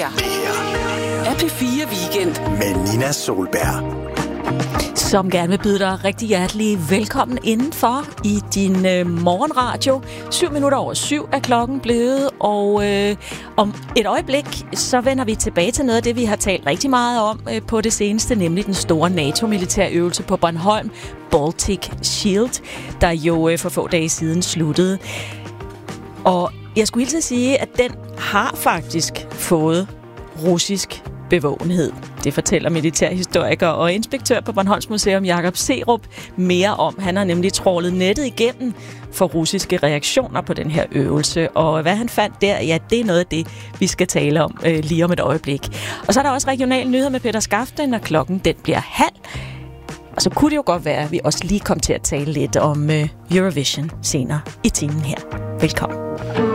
her er P4 Weekend med Nina Solberg. Som gerne vil byde dig rigtig hjertelig velkommen indenfor i din morgenradio. 7:07 er klokken blevet, og om et øjeblik, så vender vi tilbage til noget af det, vi har talt rigtig meget om på det seneste, nemlig den store NATO-militærøvelse på Bornholm, Baltic Shield, der jo for få dage siden sluttede. Og jeg skulle hilse at sige, at den har faktisk fået russisk bevågenhed. Det fortæller militærhistoriker og inspektør på Bornholms Museum, Jakob Serup, mere om. Han har nemlig trawlet nettet igennem for russiske reaktioner på den her øvelse. Og hvad han fandt der, ja, det er noget af det, vi skal tale om lige om et øjeblik. Og så er der også regionale nyheder med Peter Skafte, når klokken den bliver 12:30. Og så kunne det jo godt være, at vi også lige kom til at tale lidt om Eurovision senere i timen her. Velkommen.